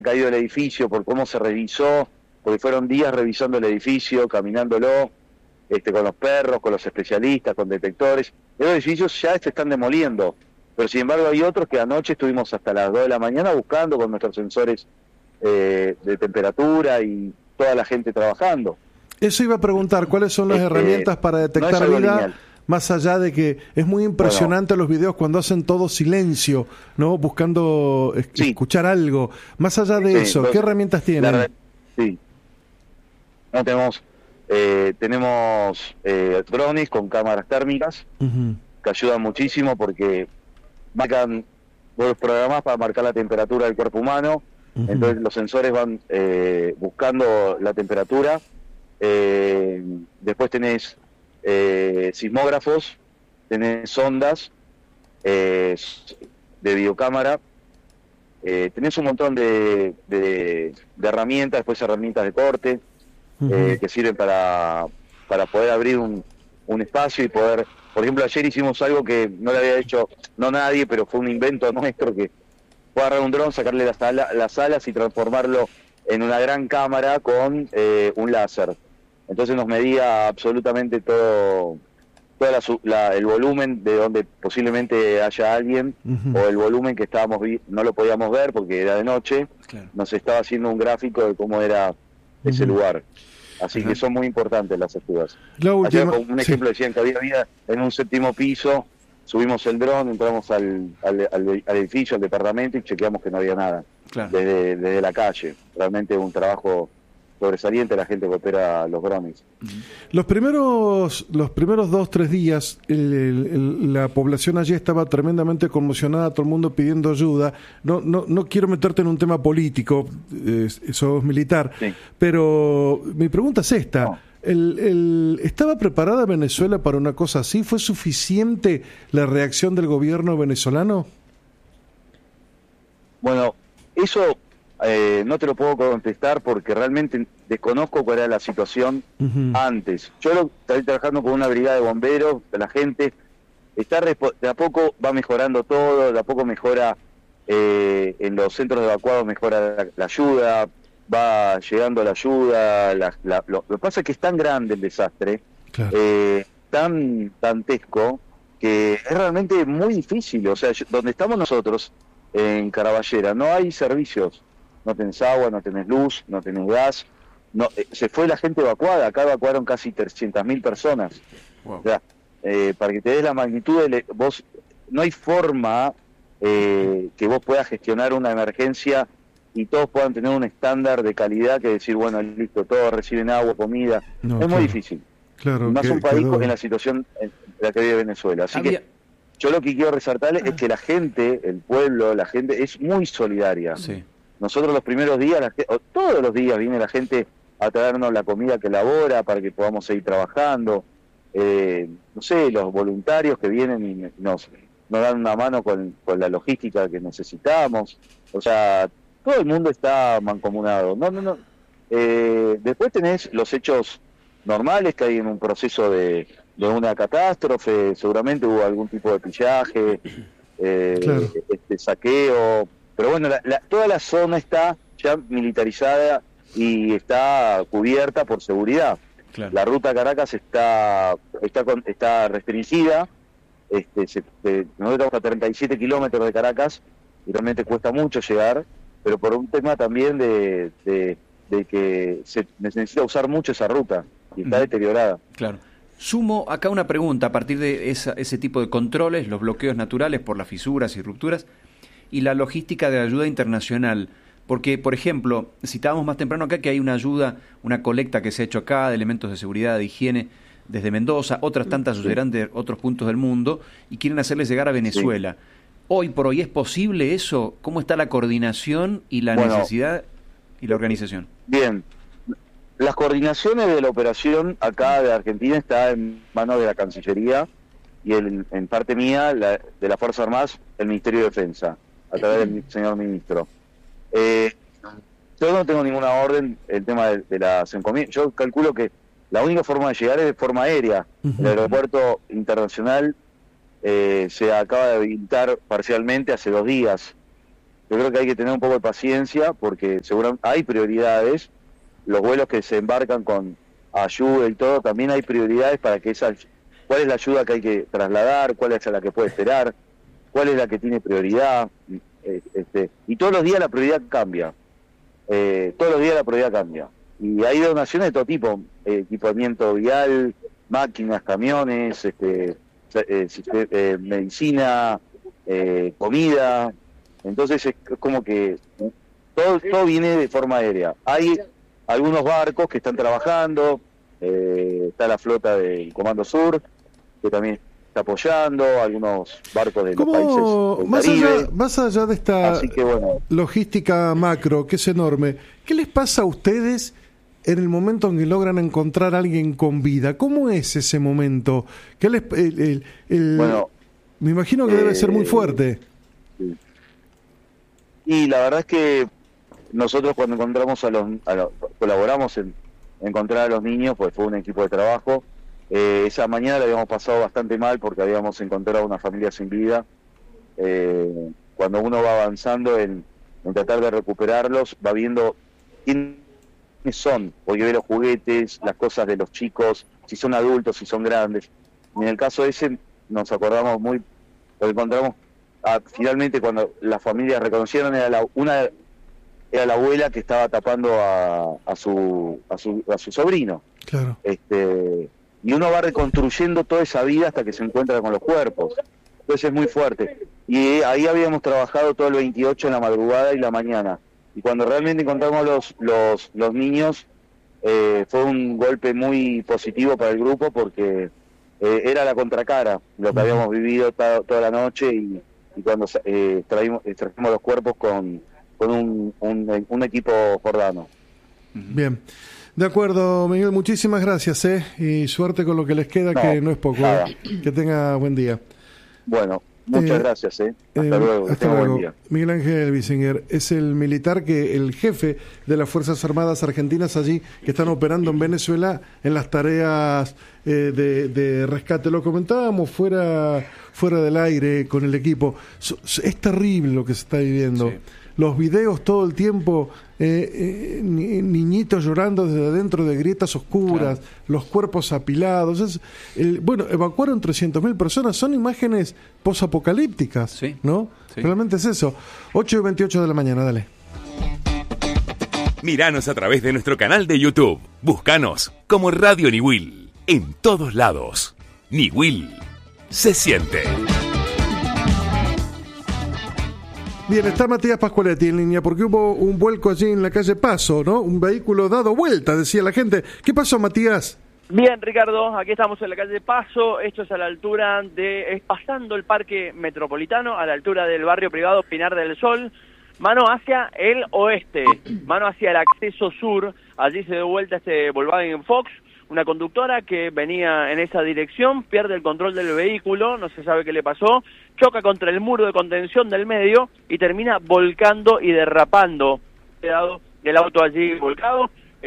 caído el edificio, por cómo se revisó, porque fueron días revisando el edificio, caminándolo, con los perros, con los especialistas, con detectores. Los edificios ya se están demoliendo, pero sin embargo hay otros que anoche estuvimos hasta las 2 de la mañana buscando con nuestros sensores de temperatura y toda la gente trabajando. Eso iba a preguntar, ¿cuáles son las herramientas para detectar no vida? Lineal. Más allá de que es muy impresionante los videos cuando hacen todo silencio, ¿no? Buscando escuchar algo. Más allá de eso, ¿qué herramientas tienen? Sí. No, tenemos drones con cámaras térmicas que ayudan muchísimo porque marcan, vos programás para marcar la temperatura del cuerpo humano, entonces los sensores van buscando la temperatura. Después tenés sismógrafos, tenés sondas de videocámara, tenés un montón de herramientas, después herramientas de corte que sirven para poder abrir un espacio y poder, por ejemplo, ayer hicimos algo que no le había hecho no nadie, pero fue un invento nuestro, que fue agarrar un dron, sacarle las alas y transformarlo en una gran cámara con un láser. Entonces nos medía absolutamente todo el volumen de donde posiblemente haya alguien, o el volumen que no lo podíamos ver porque era de noche. Claro. Nos estaba haciendo un gráfico de cómo era ese lugar. Así que son muy importantes las ayudas. Ayer, como un ejemplo, decían que había vida en un 7º piso, subimos el dron, entramos al edificio, al departamento, y chequeamos que no había nada. Claro. Desde la calle. Realmente un trabajo sobresaliente la gente que opera los drones. Los primeros 2-3 días la población allí estaba tremendamente conmocionada, todo el mundo pidiendo ayuda. No quiero meterte en un tema político, sos militar, pero mi pregunta es esta. ¿Estaba preparada Venezuela para una cosa así? ¿Fue suficiente la reacción del gobierno venezolano? Bueno, eso no te lo puedo contestar porque realmente desconozco cuál era la situación antes. Yo estoy trabajando con una brigada de bomberos, la gente de a poco va mejorando todo, de a poco mejora en los centros de evacuados, mejora la ayuda, va llegando la ayuda. Lo que pasa es que es tan grande el desastre, claro, tan dantesco, que es realmente muy difícil. O sea, donde estamos nosotros, en Caraballera, no hay servicios. No tenés agua, no tenés luz, no tenés gas. Se fue la gente evacuada. Acá evacuaron casi 300.000 personas. Wow. O sea, para que te des la magnitud, vos no hay forma que vos puedas gestionar una emergencia y todos puedan tener un estándar de calidad que decir, bueno, listo, todos reciben agua, comida. Es muy difícil. Claro, más un país en la situación en la que vive Venezuela. Así que yo lo que quiero resaltarles es que la gente, el pueblo, la gente es muy solidaria. Sí. Nosotros los primeros días, todos los días viene la gente a traernos la comida que elabora para que podamos seguir trabajando. No sé, los voluntarios que vienen y nos dan una mano con la logística que necesitamos. O sea, todo el mundo está mancomunado. Después tenés los hechos normales que hay en un proceso de una catástrofe. Seguramente hubo algún tipo de pillaje, claro, saqueo. Pero bueno, toda la zona está ya militarizada y está cubierta por seguridad. Claro. La ruta Caracas está restringida. Nosotros estamos a 37 kilómetros de Caracas y realmente cuesta mucho llegar, pero por un tema también de que se necesita usar mucho esa ruta y está deteriorada. Claro. Sumo acá una pregunta a partir de ese tipo de controles, los bloqueos naturales por las fisuras y rupturas, y la logística de ayuda internacional. Porque, por ejemplo, citábamos más temprano acá que hay una ayuda, una colecta que se ha hecho acá de elementos de seguridad, de higiene, desde Mendoza, otras tantas sucederán de otros puntos del mundo y quieren hacerles llegar a Venezuela. Sí. Hoy por hoy, ¿es posible eso? ¿Cómo está la coordinación y la necesidad y la organización? Bien. Las coordinaciones de la operación acá de Argentina está en manos de la Cancillería y en parte mía, de las Fuerzas Armadas, el Ministerio de Defensa, a través del señor ministro. Yo no tengo ninguna orden, el tema de las encomiendas. Yo calculo que la única forma de llegar es de forma aérea. El aeropuerto internacional se acaba de habilitar parcialmente hace 2 días. yo creo que hay que tener un poco de paciencia porque seguramente hay prioridades. Los vuelos que se embarcan con ayuda y todo, también hay prioridades para que cuál es la ayuda que hay que trasladar, cuál es la que puede esperar, cuál es la que tiene prioridad. Y todos los días la prioridad cambia. Todos los días la prioridad cambia. Y hay donaciones de todo tipo, equipamiento vial, máquinas, camiones, medicina, comida. Entonces es como que todo viene de forma aérea. Hay algunos barcos que están trabajando, está la flota del Comando Sur, que también está apoyando, algunos barcos de los países del Caribe. Más allá de esta logística macro, que es enorme, ¿qué les pasa a ustedes en el momento en que logran encontrar a alguien con vida? ¿Cómo es ese momento? Me imagino que debe ser muy fuerte. Sí. Y la verdad es que nosotros cuando encontramos colaboramos en encontrar a los niños, pues fue un equipo de trabajo. Esa mañana la habíamos pasado bastante mal porque habíamos encontrado una familia sin vida. Cuando uno va avanzando en tratar de recuperarlos, va viendo quiénes son, porque ve los juguetes, las cosas de los chicos, si son adultos, si son grandes. Y en el caso ese nos acordamos lo encontramos finalmente cuando las familias reconocieron, era la abuela que estaba tapando a su sobrino. Claro. Y uno va reconstruyendo toda esa vida hasta que se encuentra con los cuerpos. Entonces es muy fuerte. Y ahí habíamos trabajado todo el 28 en la madrugada y la mañana. Y cuando realmente encontramos los niños, fue un golpe muy positivo para el grupo porque era la contracara, lo que habíamos vivido toda la noche y cuando trajimos los cuerpos con un equipo jordano. Bien. De acuerdo, Miguel, muchísimas gracias, y suerte con lo que les queda, que no es poco. Que tenga buen día. Bueno, muchas gracias. Hasta luego. Hasta luego. Buen día. Miguel Ángel Bissinger es el militar, el jefe de las Fuerzas Armadas Argentinas allí, que están operando en Venezuela en las tareas de rescate. Lo comentábamos fuera del aire con el equipo. Es terrible lo que se está viviendo. Sí. Los videos todo el tiempo, niñitos llorando desde adentro de grietas oscuras, claro, los cuerpos apilados. Evacuaron 300.000 personas, son imágenes posapocalípticas, sí, ¿no? Sí. Realmente es eso. 8:28 de la mañana, dale. Míranos a través de nuestro canal de YouTube. Búscanos como Radio Niwil. En todos lados. Niwil se siente. Bien, está Matías Pascualetti en línea porque hubo un vuelco allí en la calle Paso, ¿no? Un vehículo dado vuelta, decía la gente. ¿Qué pasó, Matías? Bien, Ricardo, aquí estamos en la calle Paso. Esto es a la altura pasando el Parque Metropolitano, a la altura del barrio privado Pinar del Sol, mano hacia el oeste, mano hacia el acceso sur. Allí se dio vuelta este Volkswagen Fox. Una conductora que venía en esa dirección, pierde el control del vehículo, no se sabe qué le pasó, choca contra el muro de contención del medio y termina volcando y derrapando. Quedado el auto allí volcado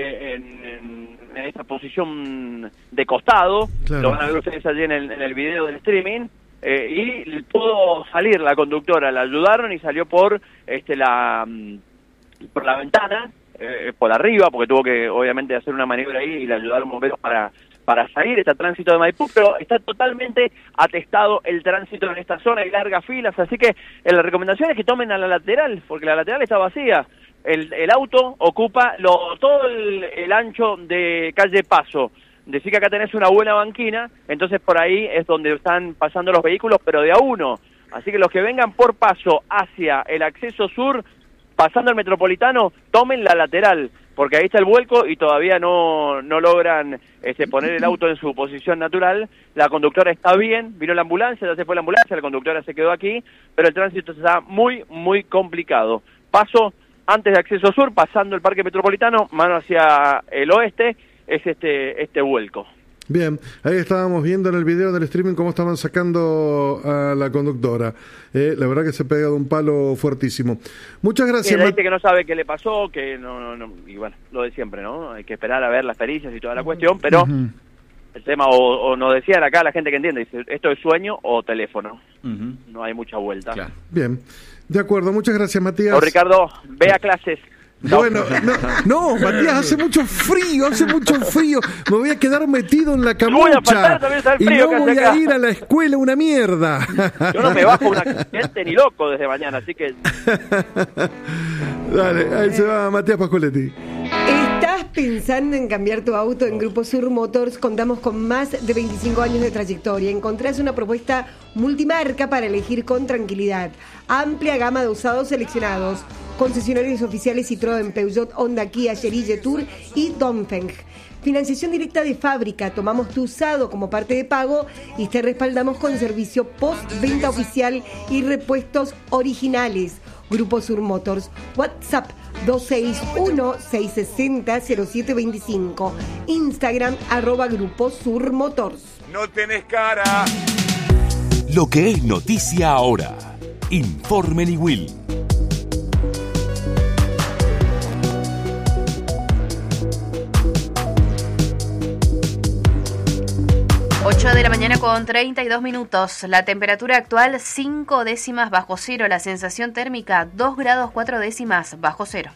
en esa posición de costado, claro. Lo van a ver ustedes allí en el video del streaming, y pudo salir la conductora, la ayudaron y salió por la ventana. Por arriba, porque tuvo que obviamente hacer una maniobra ahí y le ayudaron bomberos para salir. Está tránsito de Maipú, pero está totalmente atestado el tránsito en esta zona, hay largas filas, así que la recomendación es que tomen a la lateral, porque la lateral está vacía. El auto ocupa todo el ancho de calle Paso. Decir que acá tenés una buena banquina, entonces por ahí es donde están pasando los vehículos, pero de a uno. Así que los que vengan por Paso hacia el acceso sur, pasando el Metropolitano, tomen la lateral, porque ahí está el vuelco y todavía no logran poner el auto en su posición natural. La conductora está bien, vino la ambulancia, ya se fue la ambulancia, la conductora se quedó aquí, pero el tránsito está muy, muy complicado. Paso antes de acceso sur, pasando el Parque Metropolitano, mano hacia el oeste, es este vuelco. Bien, ahí estábamos viendo en el video del streaming cómo estaban sacando a la conductora. La verdad que se ha pegado un palo fuertísimo. Muchas gracias. Hay gente que no sabe qué le pasó, que no, y bueno, lo de siempre, ¿no? Hay que esperar a ver las pericias y toda la cuestión, pero el tema, o nos decían acá la gente que entiende, dice, esto es sueño o teléfono. No hay mucha vuelta. Claro. Bien. De acuerdo, muchas gracias, Matías. Ricardo, ve a clases. Bueno, no, Matías, hace mucho frío. Me voy a quedar metido en la camucha y no voy a ir a la escuela, una mierda. Yo no me bajo un accidente ni loco desde mañana, así que... Dale, ahí se va Matías Pascoletti. ¿Estás pensando en cambiar tu auto? En Grupo Sur Motors contamos con más de 25 años de trayectoria. Encontrás una propuesta multimarca para elegir con tranquilidad. Amplia gama de usados seleccionados. Concesionarios oficiales Citroën, Peugeot, Honda, Kia, Chery, Jetour y Dongfeng. Financiación directa de fábrica. Tomamos tu usado como parte de pago y te respaldamos con servicio post-venta oficial y repuestos originales. Grupo Sur Motors. WhatsApp 261-660-0725. Instagram @Grupo Sur Motors. No tenés cara. Lo que es noticia ahora. Informe Niwil. 8 de la mañana con 32 minutos. La temperatura actual 5 décimas bajo cero. La sensación térmica 2 grados 4 décimas bajo cero.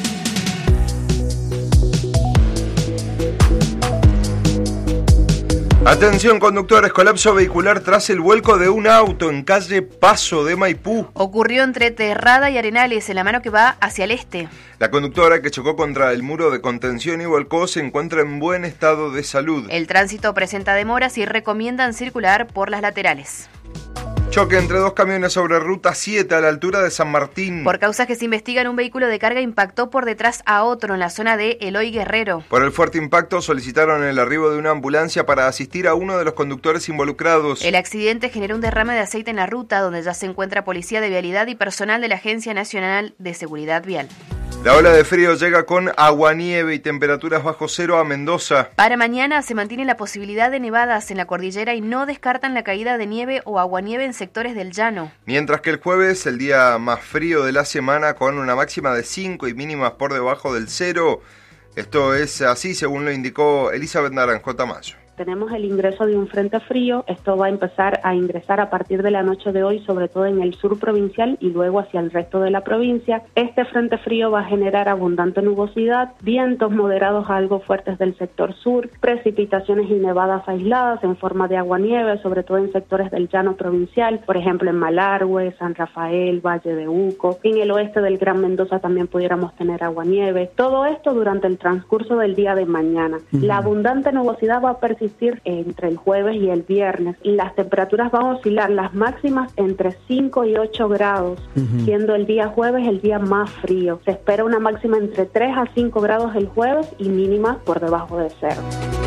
Atención conductores, colapso vehicular tras el vuelco de un auto en calle Paso de Maipú. Ocurrió entre Terrada y Arenales, en la mano que va hacia el este. La conductora, que chocó contra el muro de contención y volcó, se encuentra en buen estado de salud. El tránsito presenta demoras y recomiendan circular por las laterales. Choque entre dos camiones sobre ruta 7 a la altura de San Martín. Por causas que se investigan, un vehículo de carga impactó por detrás a otro en la zona de Eloy Guerrero. Por el fuerte impacto solicitaron el arribo de una ambulancia para asistir a uno de los conductores involucrados. El accidente generó un derrame de aceite en la ruta, donde ya se encuentra policía de vialidad y personal de la Agencia Nacional de Seguridad Vial. La ola de frío llega con aguanieve y temperaturas bajo cero a Mendoza. Para mañana se mantiene la posibilidad de nevadas en la cordillera y no descartan la caída de nieve o aguanieve en sectores del llano. Mientras que el jueves, el día más frío de la semana, con una máxima de 5 y mínimas por debajo del cero. Esto es así según lo indicó Elizabeth Naranjo Tamayo. Tenemos el ingreso de un frente frío. Esto va a empezar a ingresar a partir de la noche de hoy, sobre todo en el sur provincial y luego hacia el resto de la provincia. Este frente frío va a generar abundante nubosidad, vientos moderados a algo fuertes del sector sur, precipitaciones y nevadas aisladas en forma de aguanieve, sobre todo en sectores del llano provincial, por ejemplo en Malargüe, San Rafael, Valle de Uco. En el oeste del Gran Mendoza también pudiéramos tener aguanieve. Todo esto durante el transcurso del día de mañana. La abundante nubosidad va a persistir entre el jueves y el viernes. Las temperaturas van a oscilar, las máximas entre 5 y 8 grados, siendo el día jueves el día más frío. Se espera una máxima entre 3 a 5 grados el jueves y mínimas por debajo de cero.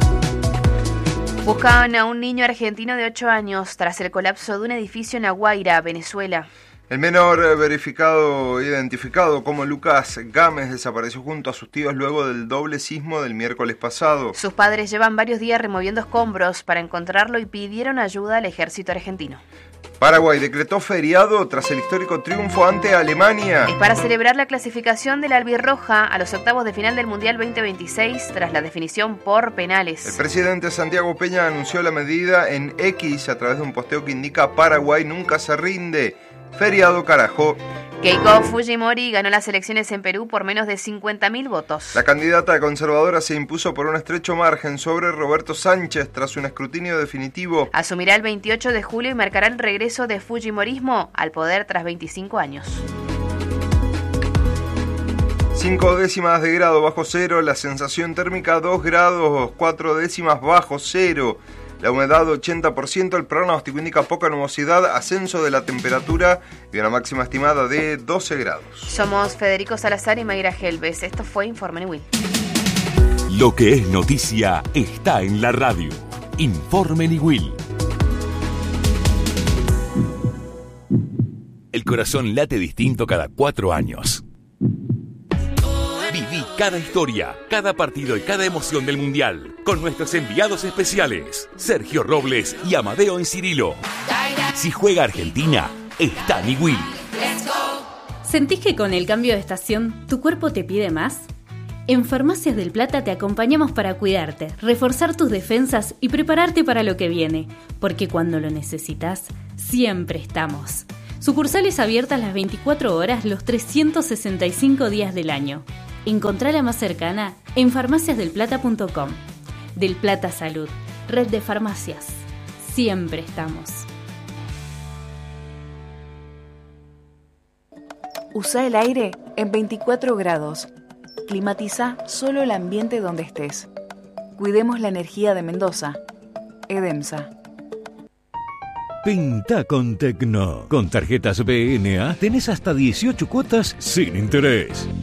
Buscaban a un niño argentino de 8 años tras el colapso de un edificio en La Guaira, Venezuela. El menor, identificado como Lucas Gámez, desapareció junto a sus tíos luego del doble sismo del miércoles pasado. Sus padres llevan varios días removiendo escombros para encontrarlo y pidieron ayuda al ejército argentino. Paraguay decretó feriado tras el histórico triunfo ante Alemania. Es para celebrar la clasificación de la albirroja a los octavos de final del Mundial 2026 tras la definición por penales. El presidente Santiago Peña anunció la medida en X a través de un posteo que indica: Paraguay nunca se rinde. Feriado, carajo. Keiko Fujimori ganó las elecciones en Perú por menos de 50.000 votos. La candidata conservadora se impuso por un estrecho margen sobre Roberto Sánchez tras un escrutinio definitivo. Asumirá el 28 de julio y marcará el regreso de Fujimorismo al poder tras 25 años. 5 décimas de grado bajo cero, la sensación térmica 2 grados 4 décimas bajo cero. La humedad 80%, el pronóstico indica poca nubosidad, ascenso de la temperatura y una máxima estimada de 12 grados. Somos Federico Salazar y Mayra Helves. Esto fue Informe Niwil. Lo que es noticia está en la radio. Informe Niwil. El corazón late distinto cada 4 años. Viví cada historia, cada partido y cada emoción del Mundial con nuestros enviados especiales, Sergio Robles y Amadeo Encirilo. Si juega Argentina, está Niwil. ¿Sentís que con el cambio de estación tu cuerpo te pide más? En Farmacias del Plata te acompañamos para cuidarte, reforzar tus defensas y prepararte para lo que viene, porque cuando lo necesitas, siempre estamos. Sucursales abiertas las 24 horas los 365 días del año. Encontrá la más cercana en farmaciasdelplata.com. Del Plata Salud, red de farmacias. Siempre estamos. Usa el aire en 24 grados. Climatiza solo el ambiente donde estés. Cuidemos la energía de Mendoza. Edemsa. Pinta con Tecno. Con tarjetas BNA tenés hasta 18 cuotas sin interés.